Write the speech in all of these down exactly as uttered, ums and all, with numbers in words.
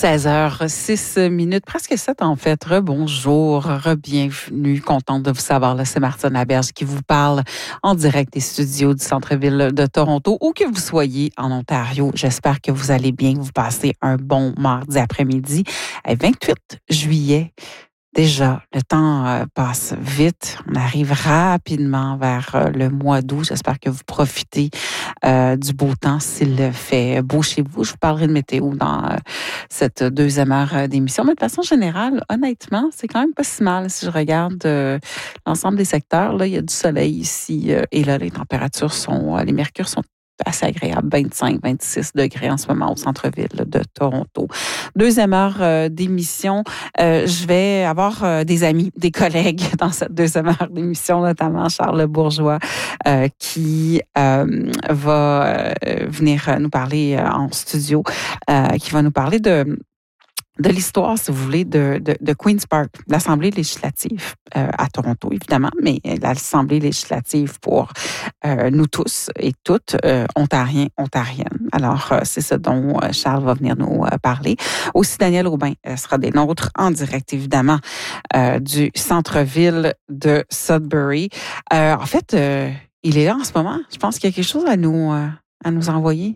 seize heures six minutes, presque sept en fait. Rebonjour, re-bienvenue, contente de vous savoir. Là, c'est Martine Laberge qui vous parle en direct des studios du centre-ville de Toronto, où que vous soyez en Ontario. J'espère que vous allez bien, que vous passez un bon mardi après-midi, vingt-huit juillet. Déjà, le temps euh, passe vite. On arrive rapidement vers euh, le mois d'août. J'espère que vous profitez euh, du beau temps s'il fait beau chez vous. Je vous parlerai de météo dans euh, cette deuxième heure d'émission. Mais de façon générale, honnêtement, c'est quand même pas si mal si je regarde euh, l'ensemble des secteurs. Là, il y a du soleil ici euh, et là, les températures sont, euh, les mercures sont assez agréable, vingt-cinq, vingt-six degrés en ce moment au centre-ville de Toronto. Deuxième heure euh, d'émission, euh, je vais avoir euh, des amis, des collègues dans cette deuxième heure d'émission, notamment Charles Bourgeois, euh, qui euh, va euh, venir nous parler euh, en studio, euh, qui va nous parler de de l'histoire, si vous voulez, de, de, de Queen's Park, l'Assemblée législative euh, à Toronto, évidemment, mais l'Assemblée législative pour euh, nous tous et toutes, euh, Ontariens, Ontariennes. Alors, euh, c'est ce dont euh, Charles va venir nous euh, parler. Aussi, Daniel Aubin euh, sera des nôtres en direct, évidemment, euh, du centre-ville de Sudbury. Euh, en fait, euh, il est là en ce moment. Je pense qu'il y a quelque chose à nous, euh, à nous envoyer.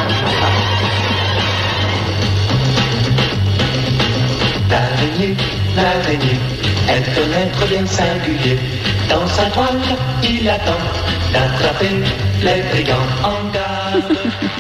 L'araignée, l'araignée, est un être bien singulier. Dans sa toile, il attend d'attraper les brigands en garde.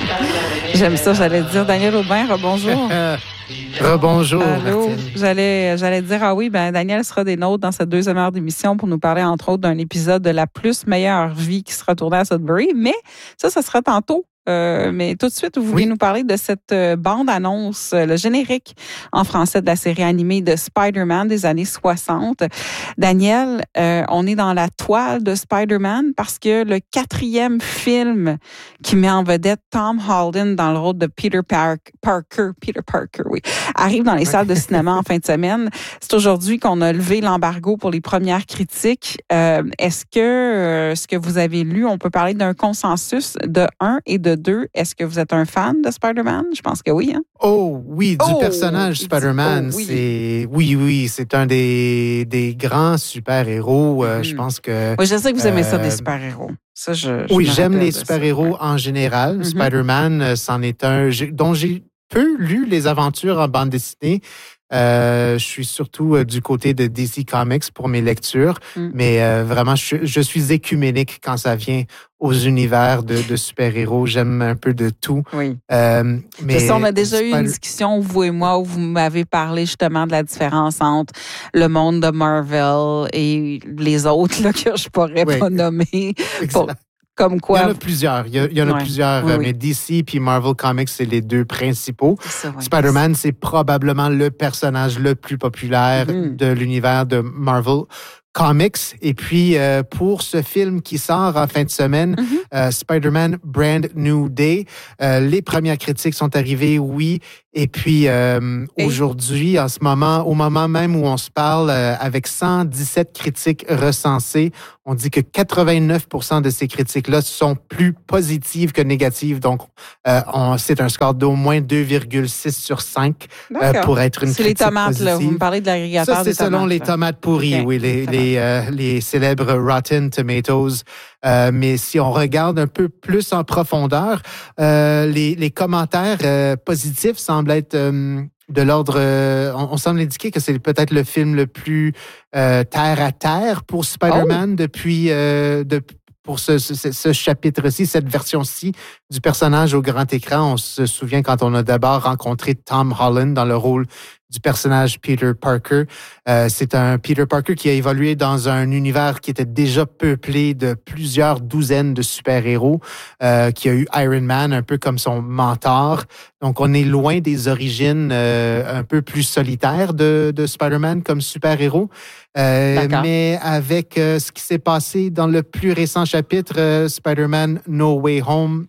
J'aime ça, j'allais dire Daniel Aubin, rebonjour. Rebonjour, Allô, Martine. J'allais, j'allais dire, ah oui, ben Daniel sera des nôtres dans cette deuxième heure d'émission pour nous parler, entre autres, d'un épisode de La plus meilleure vie qui sera tourné à Sudbury. Mais ça, ça sera tantôt. Euh, mais tout de suite, vous voulez Oui. nous parler de cette euh, bande-annonce, euh, le générique en français de la série animée de Spider-Man des années soixante. Daniel, euh, on est dans la toile de Spider-Man parce que le quatrième film qui met en vedette Tom Holland dans le rôle de Peter Park- Parker, Peter Parker, oui, arrive dans les salles de cinéma en fin de semaine. C'est aujourd'hui qu'on a levé l'embargo pour les premières critiques. Euh, est-ce que euh, ce que vous avez lu, on peut parler d'un consensus de un et de deux? Est-ce que vous êtes un fan de Spider-Man? Je pense que oui, hein? Oh, oui, du Oh, personnage Spider-Man, oh, oui. c'est... Oui, oui, c'est un des, des grands super-héros. Euh, Mm. Je pense que... Oui, je sais que vous aimez ça, Euh, des super-héros. Ça, je, je Oui, me j'aime rappelle les de ça. super-héros en général. Mhm. Spider-Man, euh, c'en est un j'ai- dont j'ai peu lu les aventures en bande dessinée. Euh, je suis surtout euh, du côté de D C Comics pour mes lectures, Mm. mais euh, vraiment, je, je suis écuménique quand ça vient aux univers de, de super-héros. J'aime un peu de tout. Oui. Euh, mais Je sais, on a déjà eu Spider- une discussion, vous et moi, où vous m'avez parlé justement de la différence entre le monde de Marvel et les autres là, que je pourrais Oui. pas nommer. Exact. Pour- comme Il y quoi. en a plusieurs. Il y, a, il y en a Ouais. plusieurs, Oui, euh, oui. mais D C puis Marvel Comics, c'est les deux principaux. C'est ça, oui. Spider-Man, c'est probablement le personnage le plus populaire Mhm. de l'univers de Marvel Comics. Et puis, euh, pour ce film qui sort en fin de semaine, Mhm. euh, Spider-Man Brand New Day, euh, les premières critiques sont arrivées, oui. Et puis, euh, Et? aujourd'hui, en ce moment, au moment même où on se parle, euh, avec cent dix-sept critiques recensées, on dit que quatre-vingt-neuf pour cent de ces critiques-là sont plus positives que négatives. Donc, euh, on, c'est un score d'au moins deux virgule six sur cinq euh, D'accord. pour être une C'est les critique tomates, positive. là. Vous me parlez de l'agrégateur Ça, c'est des tomates. selon les là. tomates pourries, Ok. oui, les, Ça les, euh, les célèbres Rotten Tomatoes. Euh, mais si on regarde un peu plus en profondeur, euh, les, les commentaires euh, positifs semblent être euh, de l'ordre... euh, on, on semble indiquer que c'est peut-être le film le plus euh, terre-à-terre pour Spider-Man depuis... Euh, de, pour ce, ce, ce chapitre-ci, cette version-ci du personnage au grand écran. On se souvient quand on a d'abord rencontré Tom Holland dans le rôle du personnage Peter Parker. Euh, c'est un Peter Parker qui a évolué dans un univers qui était déjà peuplé de plusieurs douzaines de super-héros, euh, qui a eu Iron Man un peu comme son mentor. Donc, on est loin des origines euh, un peu plus solitaires de, de Spider-Man comme super-héros. Euh, mais avec euh, ce qui s'est passé dans le plus récent chapitre, euh, Spider-Man No Way Home,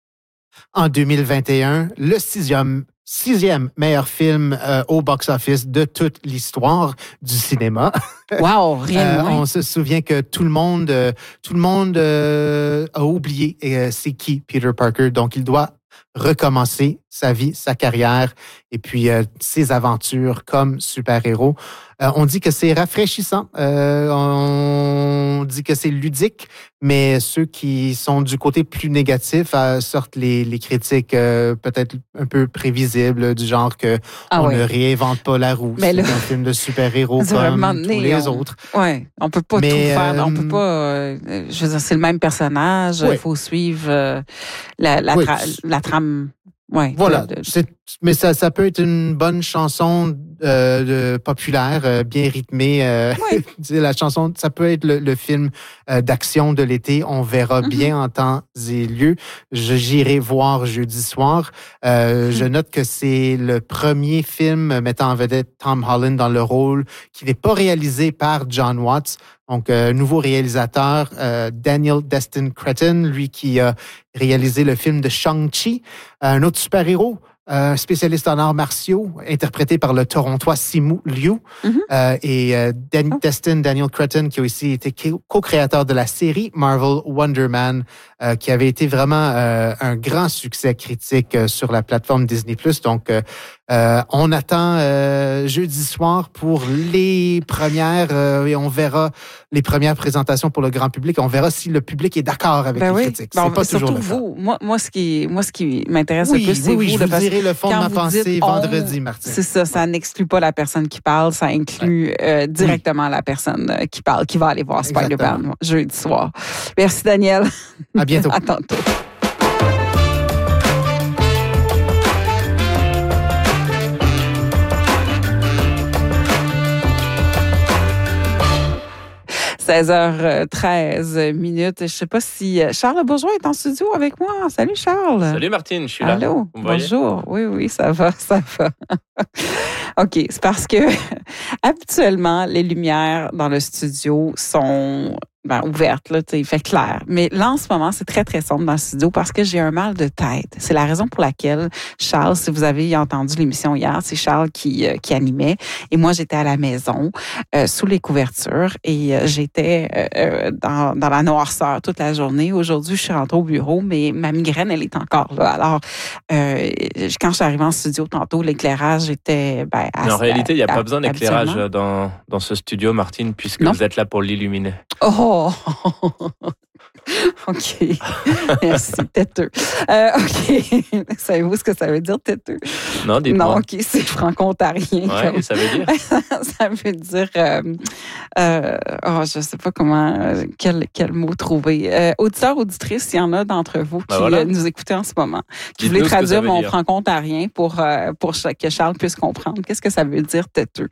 en deux mille vingt et un, le sixième sixième meilleur film euh, au box-office de toute l'histoire du cinéma. Wow, rien de Euh, moins. on se souvient que tout le monde, euh, tout le monde euh, a oublié euh, c'est qui Peter Parker. Donc, il doit recommencer sa vie, sa carrière et puis euh, ses aventures comme super-héros. Euh, on dit que c'est rafraîchissant, euh, on dit que c'est ludique, mais ceux qui sont du côté plus négatif euh, sortent les, les critiques euh, peut-être un peu prévisibles, du genre que ah on oui. ne réinvente pas la roue. Mais c'est le... un film de super-héros comme tous les on... autres. Oui, on peut pas mais, tout faire. Euh... On peut pas. Euh, je veux dire, c'est le même personnage. Il oui. faut suivre euh, la, la, oui. tra- la trame. Ouais, voilà, de, de... C'est, mais ça, ça peut être une bonne chanson euh, de, populaire, euh, bien rythmée. Euh, oui. La chanson, ça peut être le, le film euh, d'action de l'été. On verra mm-hmm. bien en temps et lieu. Je, j'irai voir jeudi soir. Euh, mm-hmm. Je note que c'est le premier film mettant en vedette Tom Holland dans le rôle qui n'est pas réalisé par John Watts. Donc, euh, nouveau réalisateur, euh, Daniel Destin Cretton, lui qui a réalisé le film de Shang-Chi, un autre super-héros, un spécialiste en arts martiaux, interprété par le Torontois Simu Liu, mm-hmm. euh, et euh, Dan- oh. Destin Daniel Cretton, qui a aussi été co-créateur de la série Marvel Wonder Man, euh, qui avait été vraiment euh, un grand succès critique euh, sur la plateforme Disney plus. Donc, euh, euh, on attend euh, jeudi soir pour les premières, euh, et on verra les premières présentations pour le grand public. On verra si le public est d'accord avec ben les oui. critiques. C'est ben, pas toujours le cas. Vous, moi, moi, ce qui, moi, ce qui m'intéresse oui, le plus, c'est oui, oui, vous. Je vous dirai le fond de ma pensée on, vendredi, Martine. C'est ça, ça n'exclut pas la personne qui parle, ça inclut ouais. euh, directement oui. la personne qui parle, qui va aller voir Spider-Man jeudi soir. Merci, Daniel. À bientôt. À tantôt. seize heures treize minutes. Je ne sais pas si Charles Bourgeois est en studio avec moi. Salut Charles. Salut Martine, je suis là. Allô, bonjour. Oui, oui, ça va, ça va. OK, c'est parce que habituellement, les lumières dans le studio sont ben, ouvertes, là, il fait clair. Mais là, en ce moment, c'est très, très sombre dans le studio parce que j'ai un mal de tête. C'est la raison pour laquelle Charles, si vous avez entendu l'émission hier, c'est Charles qui, euh, qui animait. Et moi, j'étais à la maison, euh, sous les couvertures, et euh, j'étais euh, dans, dans la noirceur toute la journée. Aujourd'hui, je suis rentrée au bureau, mais ma migraine, elle est encore là. Alors, euh, quand je suis arrivée en studio tantôt, l'éclairage était... Ben, à, en réalité, il n'y a pas besoin d'éclairage dans, dans ce studio, Martine, puisque non. vous êtes là pour l'illuminer. Oh! OK. Merci, têteux. Euh, OK. Savez-vous ce que ça veut dire, têteux? Non, dites-moi. Non, OK, c'est franco-ontarien. Oui, comme... ça veut dire? Ça veut dire... Euh, euh, oh, je ne sais pas comment... Euh, quel, quel mot trouver. Euh, auditeurs, auditrices, il y en a d'entre vous qui ben voilà. euh, nous écoutent en ce moment, qui voulaient traduire mon dire. franco-ontarien pour, euh, pour que Charles puisse comprendre. Qu'est-ce que ça veut dire, têteux?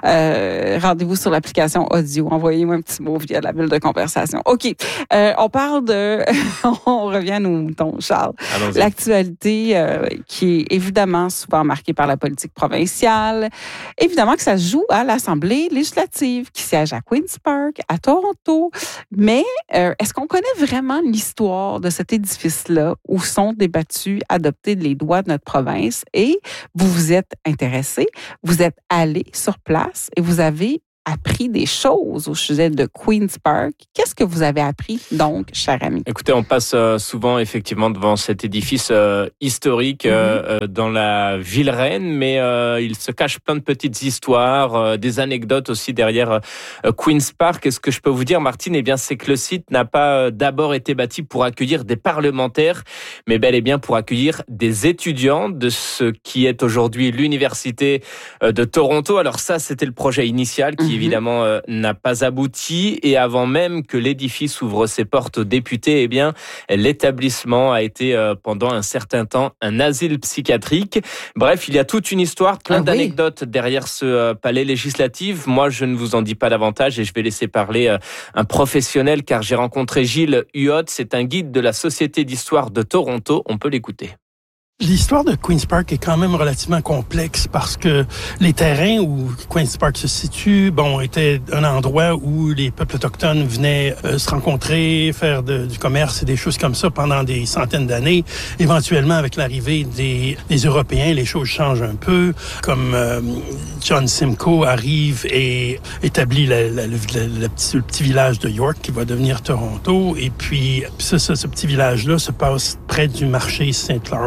Euh, rendez-vous sur l'application audio. Envoyez-moi un petit mot via la bulle de conversation. OK. Euh, on parle de... on revient à nos moutons, Charles. Allons-y. L'actualité euh, qui est évidemment souvent marquée par la politique provinciale. Évidemment que ça se joue à l'Assemblée législative qui siège à Queen's Park, à Toronto. Mais euh, est-ce qu'on connaît vraiment l'histoire de cet édifice-là où sont débattus, adoptés les lois de notre province? Et vous vous êtes intéressé, vous êtes allé sur place et vous avez appris des choses au sujet de Queen's Park. Qu'est-ce que vous avez appris, donc, cher ami? Écoutez, on passe euh, souvent, effectivement, devant cet édifice euh, historique euh, mm-hmm. euh, dans la ville reine, mais euh, il se cache plein de petites histoires, euh, des anecdotes aussi derrière euh, Queen's Park. Et ce que je peux vous dire, Martine, eh bien, c'est que le site n'a pas euh, d'abord été bâti pour accueillir des parlementaires, mais bel et bien pour accueillir des étudiants de ce qui est aujourd'hui l'Université euh, de Toronto. Alors ça, c'était le projet initial qui, mm-hmm. évidemment, euh, n'a pas abouti. Et avant même que l'édifice ouvre ses portes aux députés, eh bien, l'établissement a été euh, pendant un certain temps un asile psychiatrique. Bref, il y a toute une histoire, plein ah, d'anecdotes oui. derrière ce euh, palais législatif. Moi, je ne vous en dis pas davantage et je vais laisser parler euh, un professionnel car j'ai rencontré Gilles Huot. C'est un guide de la Société d'histoire de Toronto. On peut l'écouter. L'histoire de Queen's Park est quand même relativement complexe parce que les terrains où Queen's Park se situe, bon, étaient un endroit où les peuples autochtones venaient euh, se rencontrer, faire de, du commerce et des choses comme ça pendant des centaines d'années. Éventuellement, avec l'arrivée des, des Européens, les choses changent un peu. Comme euh, John Simcoe arrive et établit la, la, la, la, la petit, le petit village de York qui va devenir Toronto. Et puis, ça, ça, ce petit village-là se passe près du marché Saint Lawrence qu'on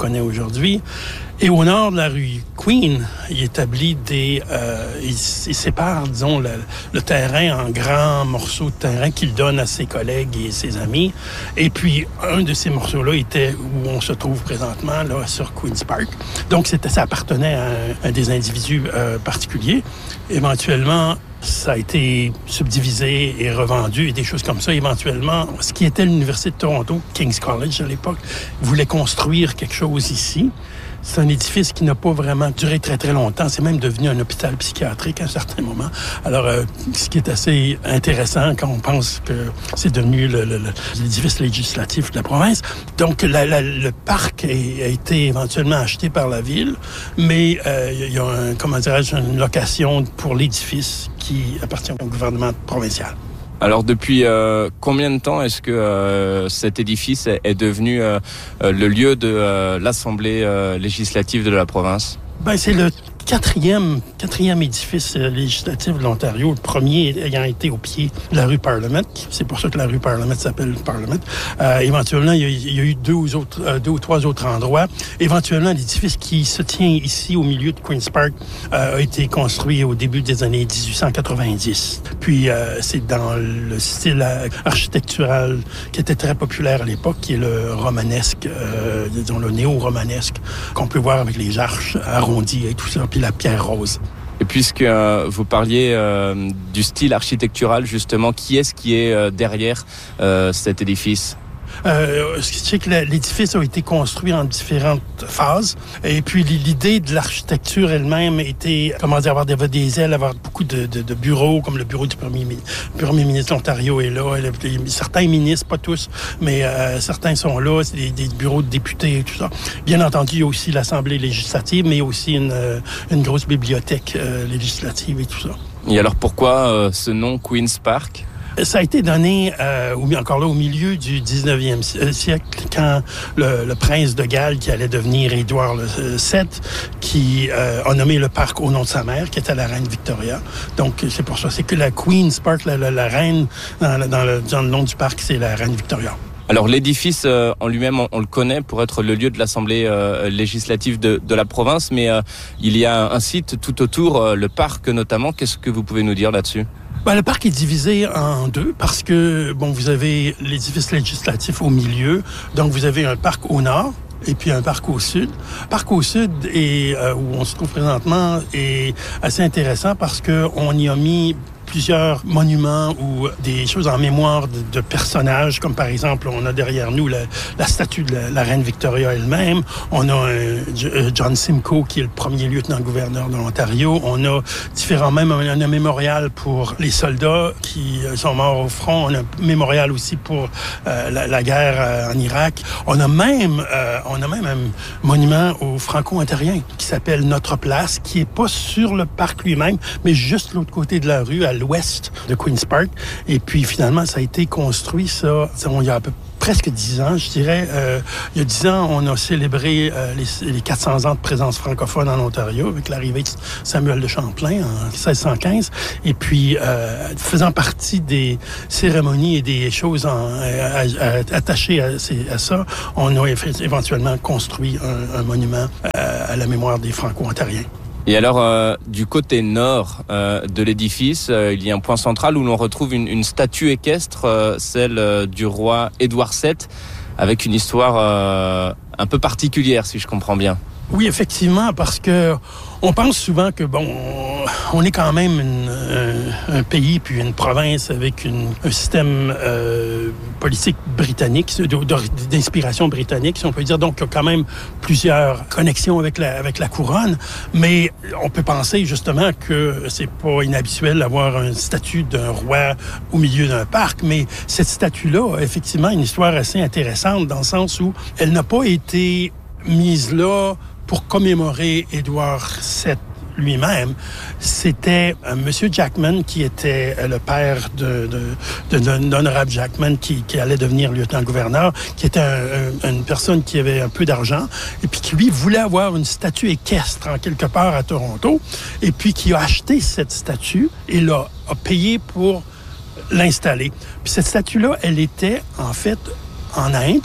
connaît aujourd'hui. Et au nord de la rue Queen, il établit des... Euh, il, il sépare, disons, le, le terrain en grands morceaux de terrain qu'il donne à ses collègues et ses amis. Et puis, un de ces morceaux-là était où on se trouve présentement, là, sur Queen's Park. Donc, c'était, ça appartenait à, un, à des individus euh, particuliers. Éventuellement, ça a été subdivisé et revendu et des choses comme ça. Éventuellement, ce qui était l'Université de Toronto, King's College à l'époque, voulait construire quelque chose ici. C'est un édifice qui n'a pas vraiment duré très, très longtemps. C'est même devenu un hôpital psychiatrique à un certain moment. Alors, euh, ce qui est assez intéressant quand on pense que c'est devenu le, le, le, l'édifice législatif de la province. Donc, la, la, le parc a, a été éventuellement acheté par la ville, mais euh, il y a un, comment dirais-je, une location pour l'édifice qui appartient au gouvernement provincial. Alors depuis euh, combien de temps est-ce que euh, cet édifice est, est devenu euh, le lieu de euh, l'Assemblée euh, législative de la province? Ben, c'est le quatrième, quatrième édifice euh, législatif de l'Ontario, le premier ayant été au pied de la rue Parliament. C'est pour ça que la rue Parliament s'appelle Parliament. Euh, éventuellement, il y a, il y a eu deux ou, autres, euh, deux ou trois autres endroits. Éventuellement, l'édifice qui se tient ici au milieu de Queen's Park euh, a été construit au début des années dix-huit cent quatre-vingt-dix. Puis, euh, c'est dans le style architectural qui était très populaire à l'époque, qui est le romanesque, euh, disons le néo-romanesque, qu'on peut voir avec les arches arrondies et tout ça, puis la pierre rose. Et puisque euh, vous parliez euh, du style architectural, justement, qui est-ce qui est euh, derrière euh, cet édifice? Euh, je sais que l'édifice a été construit en différentes phases. Et puis, l'idée de l'architecture elle-même était, comment dire, avoir des, des ailes, avoir beaucoup de, de, de bureaux, comme le bureau du premier, premier ministre de l'Ontario est là. Certains ministres, pas tous, mais euh, certains sont là. C'est des, des bureaux de députés et tout ça. Bien entendu, il y a aussi l'Assemblée législative, mais il y a aussi une, une grosse bibliothèque euh, législative et tout ça. Et alors, pourquoi euh, ce nom Queen's Park? Ça a été donné, euh, encore là, au milieu du dix-neuvième siècle, quand le, le prince de Galles, qui allait devenir Édouard le septième, qui euh, a nommé le parc au nom de sa mère, qui était la reine Victoria. Donc, c'est pour ça. C'est que la Queen's Park, la, la, la reine, dans, la, dans, le, dans le nom du parc, c'est la reine Victoria. Alors l'édifice euh, en lui-même, on, on le connaît pour être le lieu de l'Assemblée euh, législative de, de la province, mais euh, il y a un site tout autour, euh, le parc notamment. Qu'est-ce que vous pouvez nous dire là-dessus? Ben, le parc est divisé en deux parce que, bon, vous avez l'édifice législatif au milieu, donc vous avez un parc au nord et puis un parc au sud. Le parc au sud, est, euh, où on se trouve présentement, est assez intéressant parce que on y a mis plusieurs monuments ou des choses en mémoire de, de personnages, comme par exemple, on a derrière nous la, la statue de la, la reine Victoria elle-même. On a un, John Simcoe, qui est le premier lieutenant-gouverneur de l'Ontario. On a différents, même un, un mémorial pour les soldats qui sont morts au front. On a un mémorial aussi pour euh, la, la guerre euh, en Irak. On a même, euh, on a même un monument aux Franco-ontariens qui s'appelle Notre Place, qui est pas sur le parc lui-même, mais juste de l'autre côté de la rue, à l'ouest de Queen's Park. Et puis, finalement, ça a été construit, ça, il y a à peu presque dix ans, je dirais. Euh, il y a dix ans, on a célébré euh, les, les quatre cents ans de présence francophone en Ontario avec l'arrivée de Samuel de Champlain en seize cent quinze. Et puis, euh, faisant partie des cérémonies et des choses en, à, à, attachées à, à ça, on a éventuellement construit un, un monument à, à la mémoire des Franco-ontariens. Et alors, euh, du côté nord euh, de l'édifice, euh, il y a un point central où l'on retrouve une, une statue équestre, euh, celle euh, du roi Édouard septième, avec une histoire euh, un peu particulière, si je comprends bien. Oui, effectivement, parce que on pense souvent que, bon, on est quand même une, un, un pays puis une province avec une, un système euh, politique britannique, d'inspiration britannique, si on peut dire. Donc, il y a quand même plusieurs connexions avec la, avec la couronne. Mais on peut penser, justement, que c'est pas inhabituel d'avoir une statue d'un roi au milieu d'un parc. Mais cette statue-là a effectivement une histoire assez intéressante dans le sens où elle n'a pas été mise là pour commémorer Édouard septième lui-même. C'était euh, M. Jackman, qui était euh, le père de, de, de, de d'Honorable Jackman, qui, qui allait devenir lieutenant-gouverneur, qui était un, un, une personne qui avait un peu d'argent, et puis qui, lui, voulait avoir une statue équestre en quelque part à Toronto, et puis qui a acheté cette statue et l'a a payé pour l'installer. Puis cette statue-là, elle était, en fait, en Inde. Puis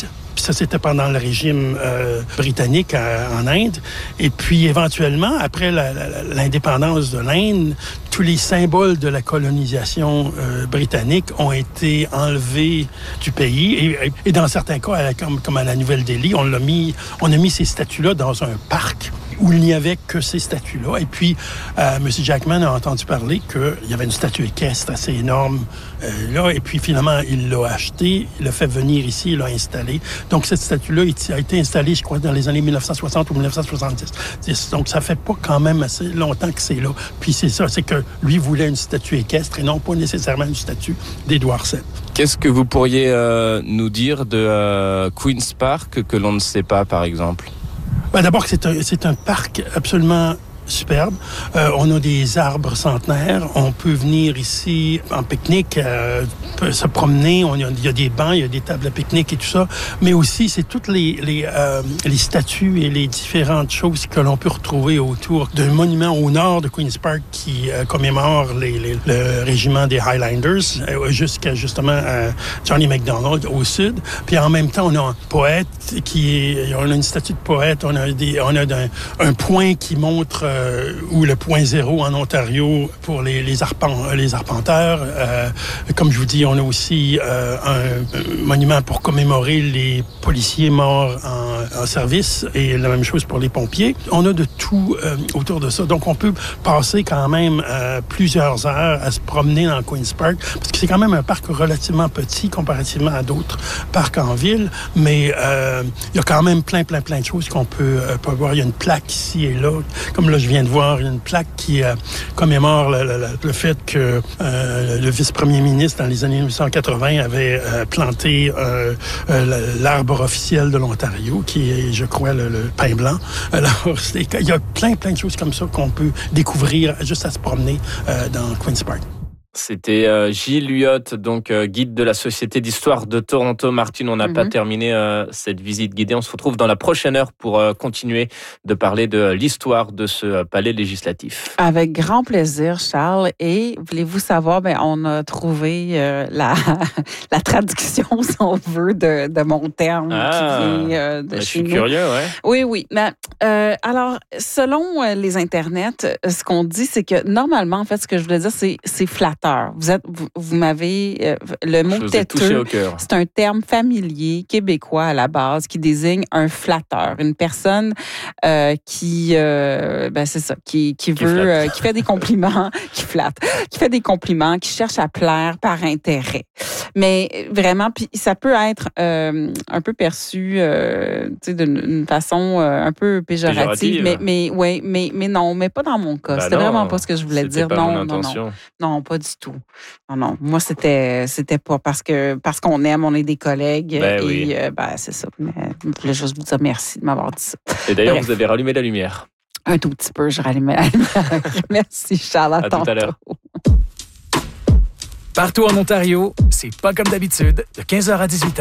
ça, c'était pendant le régime euh, britannique à, en Inde. Et puis, éventuellement, après la, la, l'indépendance de l'Inde, tous les symboles de la colonisation euh, britannique ont été enlevés du pays. Et, et dans certains cas, à la, comme, comme à la Nouvelle-Delhi, on l'a mis, on a mis ces statues-là dans un parc où il n'y avait que ces statues-là. Et puis, euh, M. Jackman a entendu parler qu'il y avait une statue équestre assez énorme euh, là. Et puis, finalement, il l'a achetée, il l'a fait venir ici, il l'a installée. Donc, cette statue-là a été installée, je crois, dans les années dix-neuf cent soixante ou dix-neuf cent soixante-dix. Donc, ça fait pas quand même assez longtemps que c'est là. Puis, c'est ça, c'est que lui voulait une statue équestre et non pas nécessairement une statue d'Édouard sept. Qu'est-ce que vous pourriez euh, nous dire de euh, Queen's Park que l'on ne sait pas, par exemple? Ben d'abord, c'est un, c'est un parc absolument superbe. Euh, on a des arbres centenaires. On peut venir ici en pique-nique, euh, se promener. On, il y a des bancs, il y a des tables à pique-nique et tout ça. Mais aussi, c'est toutes les, les, euh, les statues et les différentes choses que l'on peut retrouver autour d'un monument au nord de Queen's Park qui euh, commémore les, les, le régiment des Highlanders euh, jusqu'à justement euh, Johnny MacDonald au sud. Puis en même temps, on a un poète qui est... On a une statue de poète. On a, des, on a un, un point qui montre... Euh, Euh, ou le point zéro en Ontario pour les, les, arpent, les arpenteurs. Euh, comme je vous dis, on a aussi euh, un, un monument pour commémorer les policiers morts en, en service et la même chose pour les pompiers. On a de tout euh, autour de ça. Donc, on peut passer quand même euh, plusieurs heures à se promener dans Queen's Park parce que c'est quand même un parc relativement petit comparativement à d'autres parcs en ville, mais euh, il y a quand même plein, plein, plein de choses qu'on peut, euh, peut voir. Il y a une plaque ici et là. Comme là, je viens de voir une plaque qui euh, commémore le, le, le fait que euh, le vice-premier ministre, dans les années dix-neuf cent quatre-vingts, avait euh, planté euh, euh, l'arbre officiel de l'Ontario, qui est, je crois, le, le pin blanc. Alors, il y a plein, plein de choses comme ça qu'on peut découvrir juste à se promener euh, dans Queen's Park. C'était euh, Gilles Huot, donc euh, guide de la Société d'histoire de Toronto. Martine, on n'a mm-hmm. pas terminé euh, cette visite guidée. On se retrouve dans la prochaine heure pour euh, continuer de parler de l'histoire de ce euh, palais législatif. Avec grand plaisir, Charles. Et voulez-vous savoir, ben, on a trouvé euh, la, la traduction, si on veut, de, de mon terme ah, qui vient euh, de ben, chez je suis nous. curieux, ouais. Oui, oui. Mais, euh, alors, selon euh, les internets, ce qu'on dit, c'est que normalement, en fait, ce que je voulais dire, c'est, c'est flatteur. Vous êtes, vous, vous m'avez euh, le mot têteux. C'est un terme familier québécois à la base qui désigne un flatteur, une personne euh, qui, euh, ben c'est ça, qui qui, qui veut, euh, qui fait des compliments, qui flatte, qui fait des compliments, qui cherche à plaire par intérêt. Mais vraiment, puis ça peut être euh, un peu perçu, euh, tu sais, d'une, d'une façon euh, un peu péjorative, péjorative. mais mais ouais, mais mais non, mais pas dans mon cas. Ben c'était non, vraiment pas ce que je voulais dire. Pas non, mon non, intention. non, non, pas du tout. Non, non. Moi, c'était, c'était pas parce que parce qu'on aime, on est des collègues. Ben et oui. euh, ben, c'est ça. Mais je voulais juste vous dire merci de m'avoir dit ça. Et d'ailleurs, Bref. Vous avez rallumé la lumière. Un tout petit peu, je rallumais la lumière. Merci, Charles. À, à tout à l'heure. Partout en Ontario, c'est pas comme d'habitude, de quinze heures à dix-huit heures.